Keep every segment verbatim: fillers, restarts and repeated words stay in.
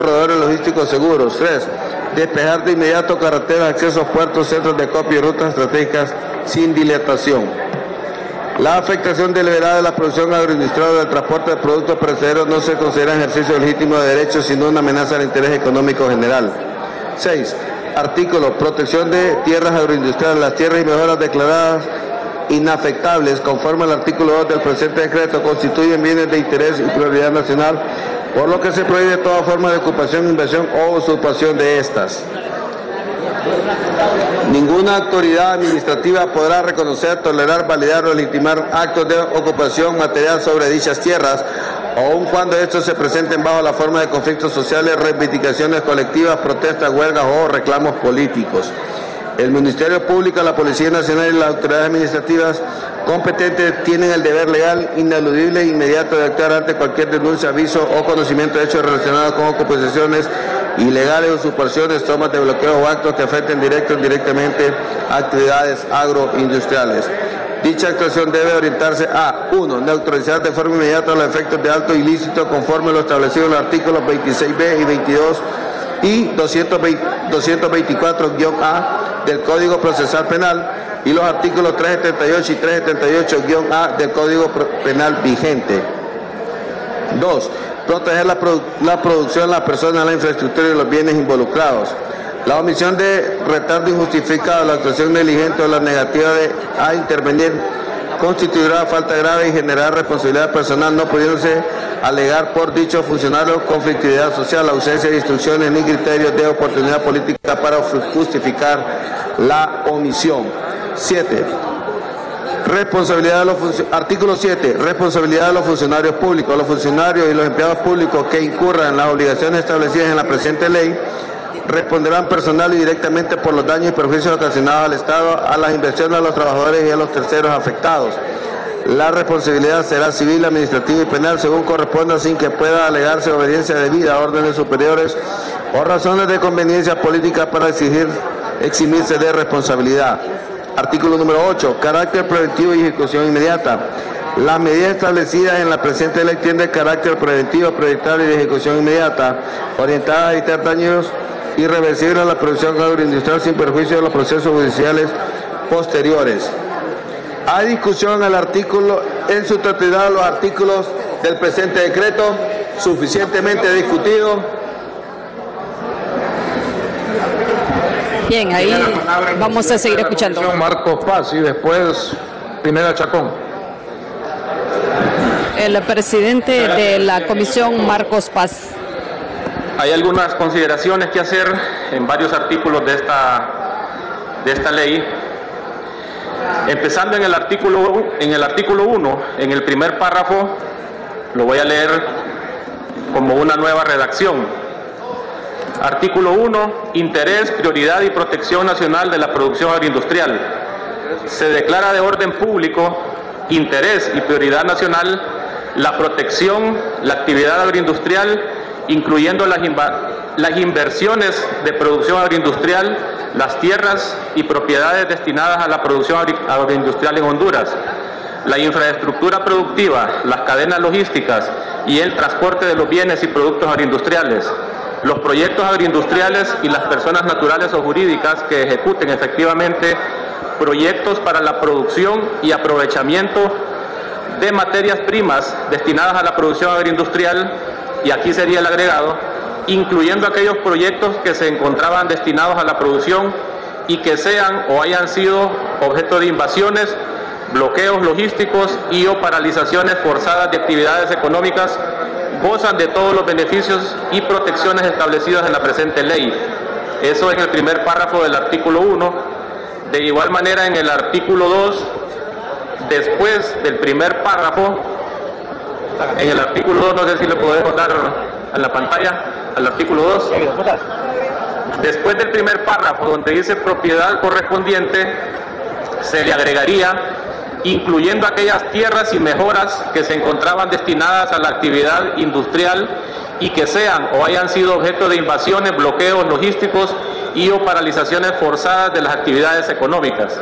corredores logísticos seguros. tres. Despejar de inmediato carreteras, accesos, puertos, centros de copia y rutas estratégicas sin dilatación. La afectación deliberada de la producción agroindustrial o del transporte de productos perecederos no se considera ejercicio legítimo de derechos, sino una amenaza al interés económico general. seis. Artículo: protección de tierras agroindustriales. Las tierras y mejoras declaradas inafectables, conforme al artículo dos del presente decreto, constituyen bienes de interés y prioridad nacional, por lo que se prohíbe toda forma de ocupación, inversión o usurpación de estas. Ninguna autoridad administrativa podrá reconocer, tolerar, validar o legitimar actos de ocupación material sobre dichas tierras, aun cuando estos se presenten bajo la forma de conflictos sociales, reivindicaciones colectivas, protestas, huelgas o reclamos políticos. El Ministerio Público, la Policía Nacional y las autoridades administrativas competentes tienen el deber legal, ineludible e inmediato de actuar ante cualquier denuncia, aviso o conocimiento de hechos relacionados con ocupaciones ilegales, usurpaciones, tomas de bloqueo o actos que afecten directo o indirectamente a actividades agroindustriales. Dicha actuación debe orientarse a uno. Neutralizar de forma inmediata los efectos de alto ilícito conforme a lo establecido en los artículos veintiséis B y veintidós y doscientos veinticuatro guión A del Código Procesal Penal y los artículos trescientos setenta y ocho y trescientos setenta y ocho guión A del Código Penal vigente. dos. Proteger la, produ la producción, la persona, la infraestructura y los bienes involucrados. La omisión de retardo injustificado, la actuación negligente o la negativa de, a intervenir constituirá falta grave y generará responsabilidad personal, no pudiéndose alegar por dicho funcionario conflictividad social, ausencia de instrucciones ni criterios de oportunidad política para justificar la omisión. siete. Responsabilidad de los artículo siete. Responsabilidad de los funcionarios públicos. Los funcionarios y los empleados públicos que incurran en las obligaciones establecidas en la presente ley responderán personal y directamente por los daños y perjuicios ocasionados al Estado, a las inversiones, a los trabajadores y a los terceros afectados. La responsabilidad será civil, administrativa y penal según corresponda, sin que pueda alegarse obediencia debida a órdenes superiores o razones de conveniencia política para exigir eximirse de responsabilidad. Artículo número ocho. Carácter preventivo y ejecución inmediata. Las medidas establecidas en la presente ley tienen carácter preventivo, proyectable y de ejecución inmediata, orientadas a evitar daños irreversibles a la producción agroindustrial sin perjuicio de los procesos judiciales posteriores. Hay discusión el artículo, en su totalidad los artículos del presente decreto, suficientemente discutido. Bien, ahí vamos a seguir escuchando. Marcos Paz y después Pineda Chacón. El presidente de la comisión, Marcos Paz. Hay algunas consideraciones que hacer en varios artículos de esta, de esta ley. Empezando en el artículo en el artículo uno, en el primer párrafo, lo voy a leer como una nueva redacción. Artículo uno, interés, prioridad y protección nacional de la producción agroindustrial. Se declara de orden público, interés y prioridad nacional la protección, la actividad agroindustrial, incluyendo las, las inversiones de producción agroindustrial, las tierras y propiedades destinadas a la producción agroindustrial en Honduras, la infraestructura productiva, las cadenas logísticas y el transporte de los bienes y productos agroindustriales, los proyectos agroindustriales y las personas naturales o jurídicas que ejecuten efectivamente proyectos para la producción y aprovechamiento de materias primas destinadas a la producción agroindustrial, y aquí sería el agregado, incluyendo aquellos proyectos que se encontraban destinados a la producción y que sean o hayan sido objeto de invasiones, bloqueos logísticos y o paralizaciones forzadas de actividades económicas, gozan de todos los beneficios y protecciones establecidas en la presente ley. Eso es el primer párrafo del artículo uno. De igual manera, en el artículo dos, después del primer párrafo, en el artículo dos, no sé si le podemos dar a la pantalla, al artículo dos, después del primer párrafo donde dice propiedad correspondiente, se le agregaría incluyendo aquellas tierras y mejoras que se encontraban destinadas a la actividad industrial y que sean o hayan sido objeto de invasiones, bloqueos logísticos y o paralizaciones forzadas de las actividades económicas.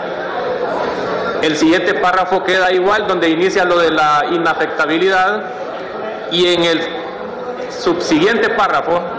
El siguiente párrafo queda igual, donde inicia lo de la inafectabilidad, y en el subsiguiente párrafo